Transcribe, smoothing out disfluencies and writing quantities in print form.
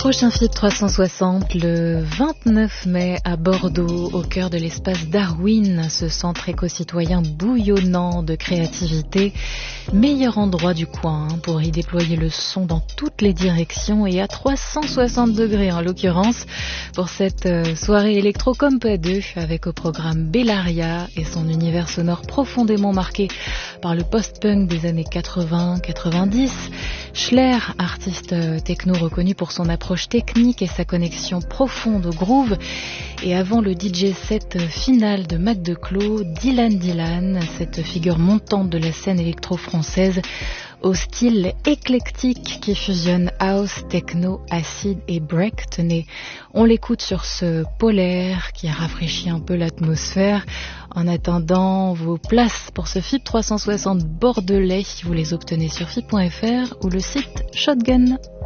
Prochain FIP 360 le 29 mai à Bordeaux, au cœur de l'espace Darwin, ce centre éco-citoyen bouillonnant de créativité. Meilleur endroit du coin pour y déployer le son dans toutes les directions et à 360 degrés en l'occurrence pour cette soirée électro comme pas deux, avec au programme Bellaria et son univers sonore profondément marqué par le post-punk des années 80-90. Schler, artiste techno reconnu pour son approche technique et sa connexion profonde au groove. Et avant le DJ set final de Mac Declos, Dylan, cette figure montante de la scène électro-française au style éclectique qui fusionne house, techno, acid et break. Tenez, on l'écoute sur ce polaire qui rafraîchit un peu l'atmosphère. En attendant, vos places pour ce FIP 360 bordelais, vous les obtenez sur FIP.fr ou le site Shotgun.